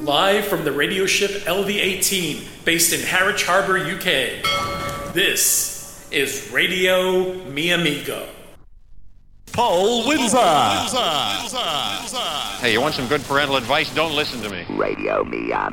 Live from the radio ship LV-18, based in Harwich Harbour, UK. This is Radio Mi Amigo. Paul Windsor. Hey, you want some good parental advice? Don't listen to me. Radio Mi Amigo.